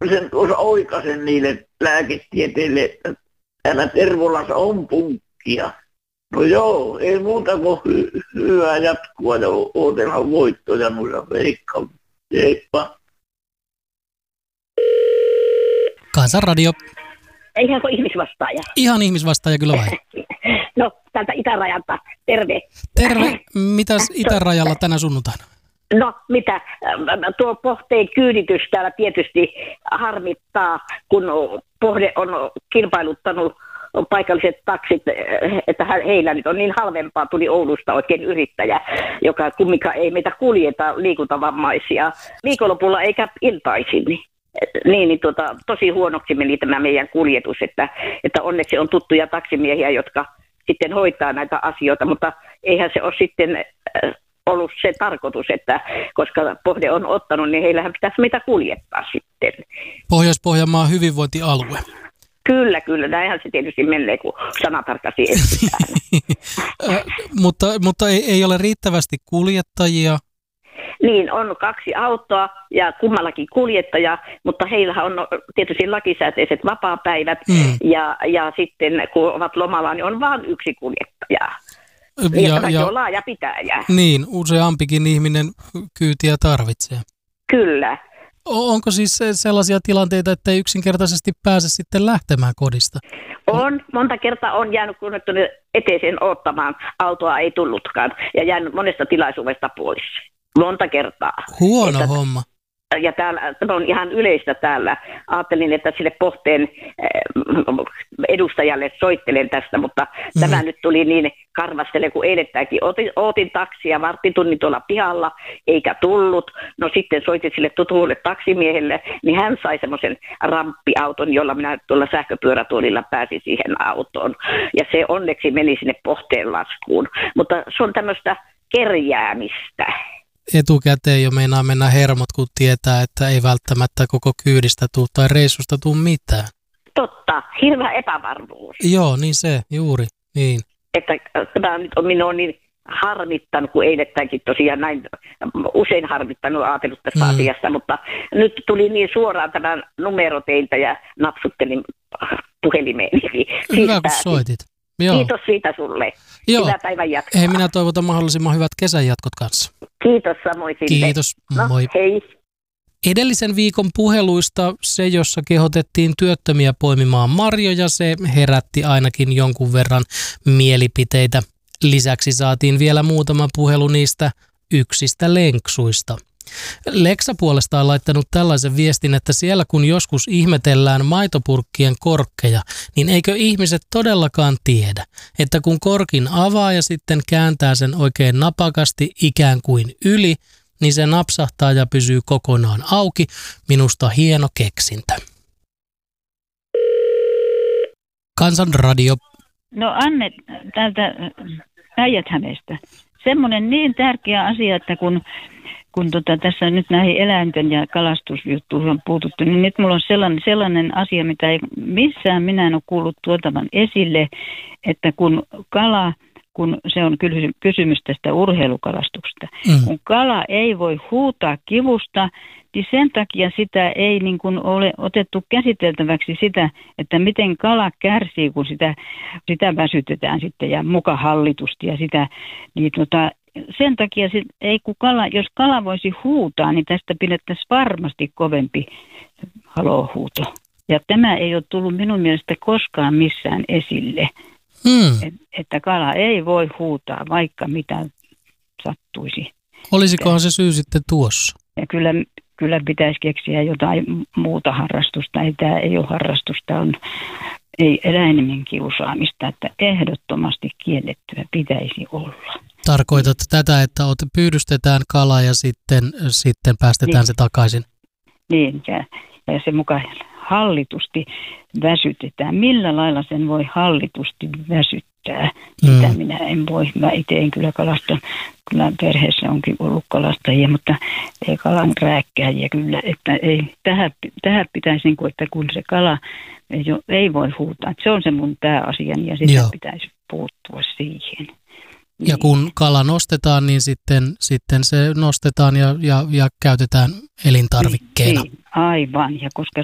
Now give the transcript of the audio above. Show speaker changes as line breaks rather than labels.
sen tuossa oikaisen niille lääketieteille, että täällä Tervolassa on punkkia. No joo, ei muuta kuin hyvää jatkua ja odotellaan voittoja noilla Veikka. Heippa.
Kansanradio.
Eihän ole ihmisvastaaja.
Ihan ihmisvastaaja kyllä vai?
No, täältä itärajalta. Terve.
Terve. Mitäs itärajalla tänä sunnuntaina?
No, mitä? Tuo Pohteen kyyditys täällä tietysti harmittaa, kun Pohde on kilpailuttanut paikalliset taksit, että heillä nyt on niin halvempaa, tuli Oulusta oikein yrittäjä, joka kumminkaan ei meitä kuljeta liikuntavammaisia viikonlopulla eikä iltaisin. Niin, tosi huonoksi meni tämä meidän kuljetus, että onneksi on tuttuja taksimiehiä, jotka sitten hoitaa näitä asioita, mutta eihän se ole sitten ollut se tarkoitus, että koska Pohde on ottanut, niin heillähän pitäisi meitä kuljettaa sitten.
Pohjois-Pohjanmaan hyvinvointialue.
Kyllä, näinhän se tietysti menee, kun sanatarkasti etsitään.
Mutta ei ole riittävästi kuljettajia.
Niin, on 2 autoa ja kummallakin kuljettaja, mutta heillähän on tietysti lakisääteiset vapaapäivät ja sitten kun ovat lomalla, niin on vain 1 kuljettaja. Ja on laaja pitäjä.
Niin, useampikin ihminen kyytiä tarvitsee.
Kyllä.
Onko siis sellaisia tilanteita, että ei yksinkertaisesti pääse sitten lähtemään kodista?
On. Monta kertaa on jäänyt kun eteiseen odottamaan. Autoa ei tullutkaan ja jäänyt monesta tilaisuudesta pois. Monta kertaa.
Huono homma.
Ja tämä on ihan yleistä täällä. Ajattelin, että sille Pohteen edustajalle soittelen tästä, mutta tämä nyt tuli niin karvastele kuin eilettäänkin. Ootin taksia varttitunnin tuolla pihalla, eikä tullut. No sitten soitin sille tutulle taksimiehelle, niin hän sai semmoisen ramppiauton, jolla minä tuolla sähköpyörätuolilla pääsin siihen autoon. Ja se onneksi meni sinne Pohteen laskuun. Mutta se on tämmöistä kerjäämistä.
Etukäteen jo meinaa mennä hermot, kun tietää, että ei välttämättä koko kyydistä tule tai reissusta tule mitään.
Totta, hirveä epävarmuus.
Joo, niin se, juuri, niin.
Että tämä nyt on minua niin harmittanut, kun eilettäänkin tosiaan näin usein harmittanut ajatellut tästä asiasta, mutta nyt tuli niin suoraan tämä numero teiltä ja napsuttelin puhelimeeni.
Hyvä, kun soitit. Joo.
Kiitos siitä sulle.
Joo.
Hyvää päivän jatkoa.
Hei, minä toivotan mahdollisimman hyvät kesän jatkot kanssa.
Kiitos samoin sinne.
Kiitos,
no,
moi.
Hei.
Edellisen viikon puheluista se, jossa kehotettiin työttömiä poimimaan marjoja, se herätti ainakin jonkun verran mielipiteitä. Lisäksi saatiin vielä muutama puhelu niistä yksistä lenksuista. Leksa puolestaan on laittanut tällaisen viestin, että siellä kun joskus ihmetellään maitopurkkien korkkeja, niin eikö ihmiset todellakaan tiedä, että kun korkin avaa ja sitten kääntää sen oikein napakasti ikään kuin yli, niin se napsahtaa ja pysyy kokonaan auki. Minusta hieno keksintö. Kansanradio.
No Anne täältä Päijät-Hämeestä. Semmoinen niin tärkeä asia, että kun tässä nyt näihin eläinten ja kalastusjuttuihin on puututtu, niin nyt mulla on sellainen asia, mitä ei missään minä en ole kuullut tuotavan esille, että kun se on kysymys tästä urheilukalastuksesta. Kun kala ei voi huutaa kivusta, niin sen takia sitä ei niin kuin ole otettu käsiteltäväksi sitä, että miten kala kärsii, kun sitä väsytetään sitten ja muka hallitusti ja sitä, niin sen takia jos kala voisi huutaa, niin tästä pidettäisiin varmasti kovempi halohuuto. Ja tämä ei ole tullut minun mielestä koskaan missään esille. Että kala ei voi huutaa, vaikka mitä sattuisi.
Olisikohan se syy sitten tuossa?
Ja kyllä pitäisi keksiä jotain muuta harrastusta. Tämä ei ole harrastusta, ei eläimen kiusaamista, että ehdottomasti kiellettyä pitäisi olla.
Tarkoitat tätä, että pyydystetään kala ja sitten päästetään se takaisin?
Niin, ja se mukaan hallitusti väsytetään. Millä lailla sen voi hallitusti väsyttää? Sitä minä en voi. Mä itse en kyllä kalasta. Kyllä perheessä onkin ollut kalastajia, mutta ei kalan rääkkääjiä kyllä. Että ei, tähän pitäisi, että kun se kala ei voi huutaa. Että se on se mun pääasiani ja sitä pitäisi puuttua siihen.
Ja kun kala nostetaan, niin sitten se nostetaan ja käytetään elintarvikkeena.
Niin, aivan, ja koska